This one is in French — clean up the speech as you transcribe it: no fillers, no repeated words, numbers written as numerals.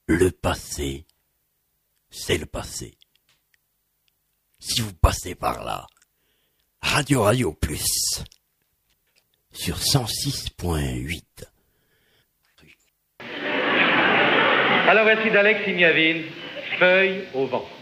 Le passé, c'est le passé. Si vous passez par là, Radio Plus, sur 106.8. Alors voici d'Alex Ignavigne, Feuille au vent.